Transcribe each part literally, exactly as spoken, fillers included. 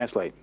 translate.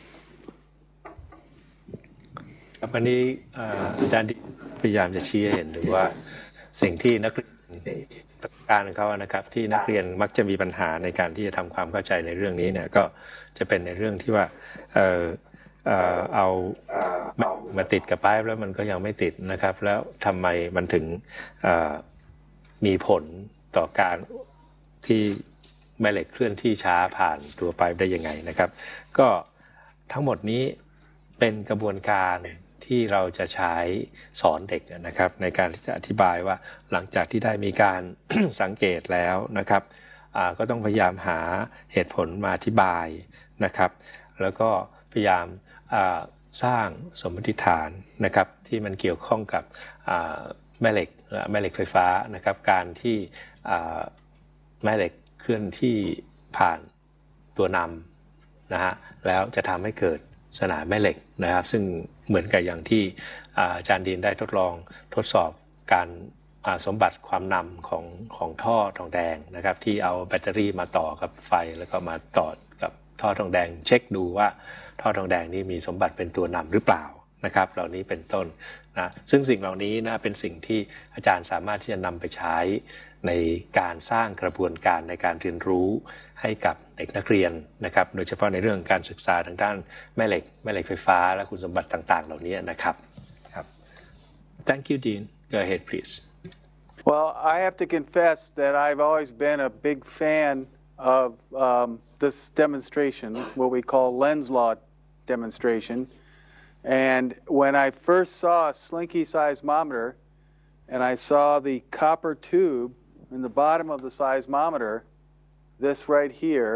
ครับวันนี้อาจารย์พยายามจะชี้ให้เห็นถึงว่าสิ่งที่นักเรียนประสบการณ์ของเขานะครับที่นักเรียนมักจะมีปัญหาในการที่จะทำความเข้าใจในเรื่องนี้เนี่ยก็จะเป็นในเรื่องที่ว่าเออเออเอามาติดกับป้ายแล้วมันก็ยังไม่ติดนะครับแล้วทำไมมันถึงมีผลต่อการที่แม่เหล็กเคลื่อนที่ช้าผ่านตัวไปได้ยังไงนะครับก็ทั้งหมดนี้เป็นกระบวนการที่เราจะใช้สอนเด็กนะครับในการที่จะอธิบายว่าหลังจากที่ได้มีการ สังเกตแล้วนะครับก็ต้องพยายามหาเหตุผลมาอธิบายนะครับแล้วก็พยายามสร้างสมมติฐานนะครับที่มันเกี่ยวข้องกับแม่เหล็กแม่เหล็กไฟฟ้านะครับการที่แม่เหล็กเคลื่อนที่ผ่านตัวนำนะฮะแล้วจะทำให้เกิดสนามแม่เหล็กนะครับซึ่งเหมือนกับอย่างที่อาจารย์ดีนได้ทดลองทดสอบการสมบัติความนำของของท่อทองแดงนะครับที่เอาแบตเตอรี่มาต่อกับไฟแล้วก็มาต่อกับท่อทองแดงเช็คดูว่าท่อทองแดงนี้มีสมบัติเป็นตัวนำหรือเปล่านะครับเหล่านี้เป็นต้นนะซึ่งสิ่งเหล่านี้นะเป็นสิ่งที่อาจารย์สามารถที่จะนำไปใช้ในการสร้างกระบวนการในการเรียนรู้ให้กับเด็กนักเรียนนะครับโดยเฉพาะในเรื่องการศึกษาทางด้านแม่เหล็กแม่เหล็กไฟฟ้าและคุณสมบัติต่างๆเหล่านี้นะครับครับ Thank you Dean go ahead please Well I have to confess that I've always been a big fan of um, this demonstration what we call lens law demonstration and when I first saw a slinky seismometer and I saw the copper tube in the bottom of the seismometer this right here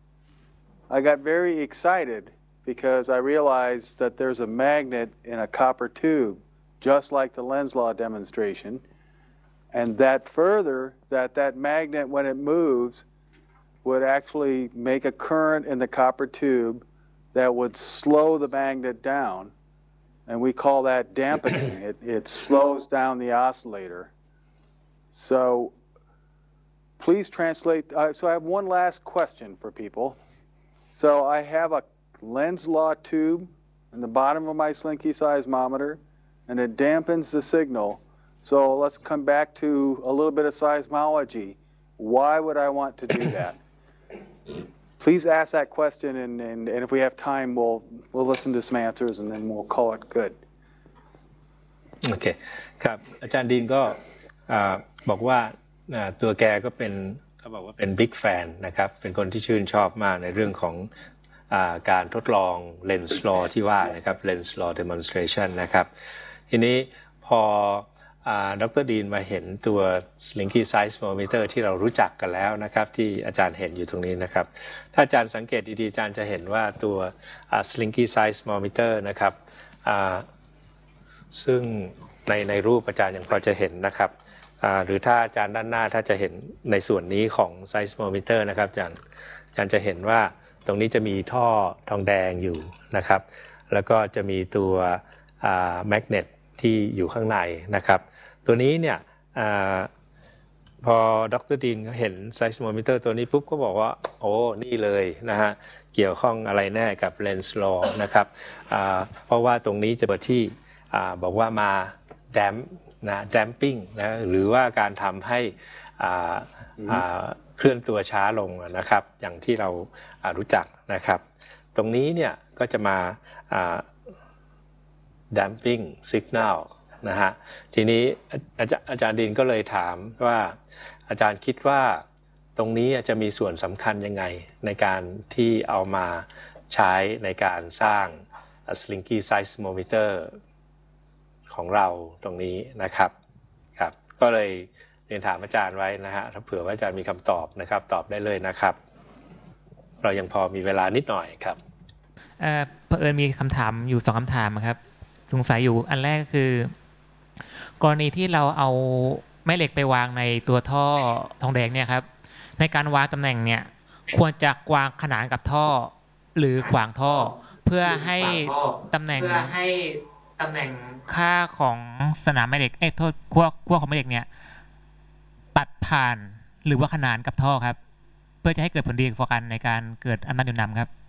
I got very excited because I realized that there's a magnet in a copper tube just like the lens law demonstration and that further that that magnet when it moves would actually make a current in the copper tube that would slow the magnet down and we call that dampening it, it slows down the oscillator so please translate uh, so I have one last question for people so I have a lens law tube in the bottom of my slinky seismometer and it dampens the signal so let's come back to a little bit of seismology why would I want to do that please ask that question and, and, and if we have time we'll we'll listen to some answers and then we'll call it good โอเคครับอาจารย์ดีนก็บอกว่าตัวแกก็เป็นเขาบอกว่าเป็นบิ๊กแฟนนะครับเป็นคนที่ชื่นชอบมากในเรื่องของการทดลอง Lens Law ที่ว่านะครับ Lens Law Demonstration นะครับทีนี้พอดร.ดีนมาเห็นตัว Slinky Seismometer ที่เรารู้จักกันแล้วนะครับที่อาจารย์เห็นอยู่ตรงนี้นะครับถ้าอาจารย์สังเกตดีๆอาจารย์จะเห็นว่าตัว Slinky Seismometer นะครับซึ่งในในรูปอาจารย์ยังพอจะเห็นนะครับหรือถ้าอาจารย์ด้านหน้าถ้าจะเห็นในส่วนนี้ของ Seismometer นะครับอาจารย์อาจารย์จะเห็นว่าตรงนี้จะมีท่อทองแดงอยู่นะครับแล้วก็จะมีตัวแมกเนตที่อยู่ข้างในนะครับตัวนี้เนี่ยอพอดร.ดีนเห็นไซส์โมมิเตอร์ตัวนี้ปุ๊บก็บอกว่าโอ้นี่เลยนะฮะเกี่ยวข้องอะไรแน่กับ Lens Law นะครับเพราะว่าตรงนี้จะบอกที่บอกว่ามา damp นะ damping นะหรือว่าการทำให้เคลื่อนตัวช้าลงนะครับอย่างที่เรารู้จักนะครับตรงนี้เนี่ยก็จะมา damping signal นะฮะทีนี้อาจารย์ดินก็เลยถามว่าอาจารย์คิดว่าตรงนี้จะมีส่วนสำคัญยังไงในการที่เอามาใช้ในการสร้าง Slinky Seismometer ของเราตรงนี้นะครับครับก็เลยเรียนถามอาจารย์ไว้นะฮะถ้าเผื่อว่าอาจารย์มีคำตอบนะครับตอบได้เลยนะครับเรายังพอมีเวลานิดหน่อยครับเอ่อเผอิญมีคำถามอยู่สองคำถามครับสงสัยอยู่อันแรกก็คือกรณีที่เราเอาแม่เหล็กไปวางในตัวท่อทองแดงเนี่ยครับในการวางตำแหน่งเนี่ยควรจะวางขนานกับท่อหรือขวางท่อเพื่อให้ตำแหน่งเพื่อให้ตำแหน่งค่าของสนามแม่เหล็กเอ้โทษขั้วขั้วของแม่เหล็กเนี่ยตัดผ่านหรือว่าขนานกับท่อครับเพื่อจะให้เกิดผลดีต่อกันในการเกิดอำนาจเหนี่ยวนำครับ